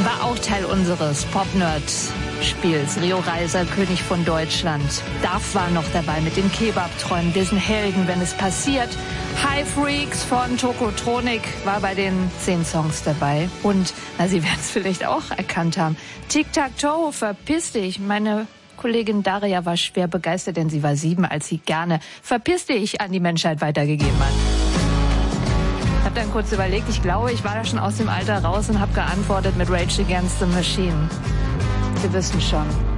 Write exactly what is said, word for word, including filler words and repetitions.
War auch Teil unseres Pop-Nerd-Spiels. Rio Reiser, König von Deutschland. Duff war noch dabei mit den Kebab-Träumen, diesen Helden, wenn es passiert. High Freaks von Tokotronic war bei den zehn Songs dabei. Und, na, Sie werden es vielleicht auch erkannt haben. Tic-Tac-Toe, verpiss dich. Meine Kollegin Daria war schwer begeistert, denn sie war sieben, als sie gerne verpiss dich an die Menschheit weitergegeben hat. Ich habe dann kurz überlegt, ich glaube, ich war da schon aus dem Alter raus und habe geantwortet mit Rage Against the Machine. Sie wissen schon.